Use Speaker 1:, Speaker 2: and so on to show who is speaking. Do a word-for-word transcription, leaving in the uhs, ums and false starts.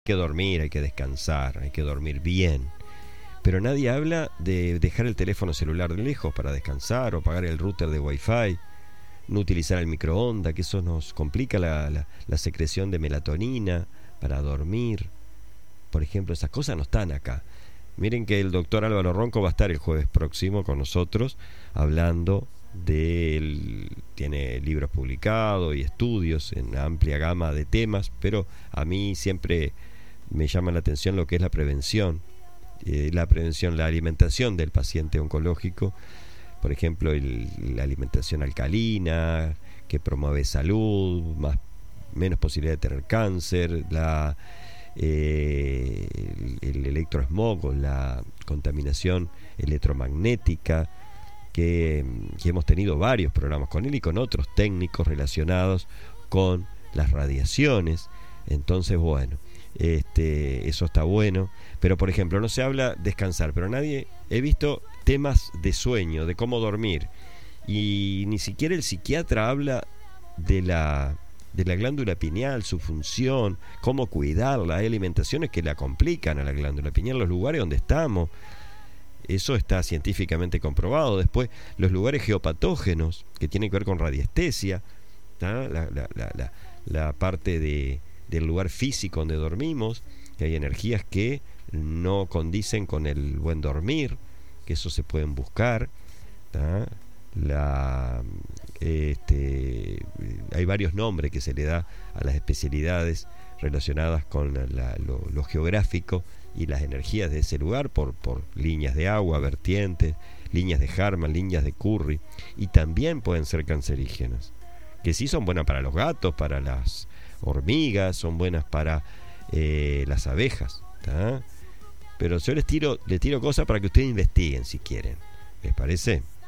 Speaker 1: que dormir, hay que descansar, hay que dormir bien. Pero nadie habla de dejar el teléfono celular de lejos para descansar, o apagar el router de Wi-Fi, no utilizar el microondas, que eso nos complica la, la, la secreción de melatonina para dormir. Por ejemplo, esas cosas no están acá. Miren que el doctor Álvaro Ronco va a estar el jueves próximo con nosotros hablando de él. Tiene libros publicados y estudios en una amplia gama de temas, pero a mí siempre me llama la atención lo que es la prevención, eh, la prevención, la alimentación del paciente oncológico. Por ejemplo, el, la alimentación alcalina, que promueve salud, más, menos posibilidad de tener cáncer, la, eh, el, el electrosmog o la contaminación electromagnética, que, que hemos tenido varios programas con él y con otros técnicos relacionados con las radiaciones. Entonces, bueno, este, eso está bueno. Pero, por ejemplo, no se habla descansar, pero nadie, he visto temas de sueño, de cómo dormir, y ni siquiera el psiquiatra habla de la de la glándula pineal, su función, cómo cuidarla. Hay alimentaciones que la complican a la glándula pineal, los lugares donde estamos, eso está científicamente comprobado. Después, los lugares geopatógenos que tienen que ver con radiestesia, la, la, la, la, la parte de, del lugar físico donde dormimos, que hay energías que no condicen con el buen dormir, que eso se pueden buscar. ¿tá? La, este, hay varios nombres que se le da a las especialidades relacionadas con la, lo, lo geográfico y las energías de ese lugar, por, por líneas de agua, vertientes, líneas de Harman, líneas de Curry, y también pueden ser cancerígenas, que sí son buenas para los gatos, para las hormigas, son buenas para eh, las abejas. ¿tá? Pero yo les tiro, les tiro cosas para que ustedes investiguen si quieren. ¿Les parece?